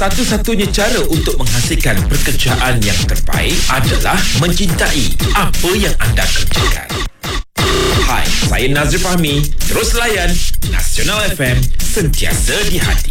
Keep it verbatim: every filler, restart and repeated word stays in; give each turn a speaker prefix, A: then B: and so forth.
A: Satu-satunya cara untuk menghasilkan pekerjaan yang terbaik adalah mencintai apa yang anda kerjakan. Hai, saya Nazri Fahmi. Terus layan Nasional F M, sentiasa di hati.